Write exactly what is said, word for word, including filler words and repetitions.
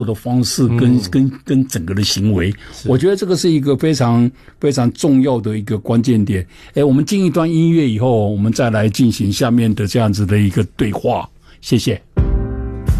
的方式跟、嗯、跟跟整个的行为，我觉得这个是一个非常非常重要的一个关键点。诶，我们进一段音乐以后，我们再来进行下面的这样子的一个对话。谢谢。